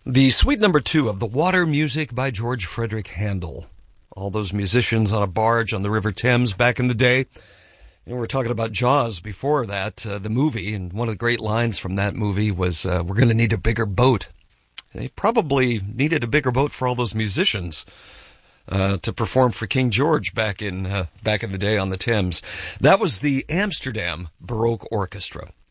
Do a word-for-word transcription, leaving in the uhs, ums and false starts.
The suite number two of The Water Music by George Frederick Handel. All those musicians on a barge on the River Thames back in the day. And we were talking about Jaws before that, uh, the movie, and one of the great lines from that movie was, uh, we're going to need a bigger boat. They probably needed a bigger boat for all those musicians uh, to perform for King George back in uh, back in the day on the Thames. That was the Amsterdam Baroque Orchestra.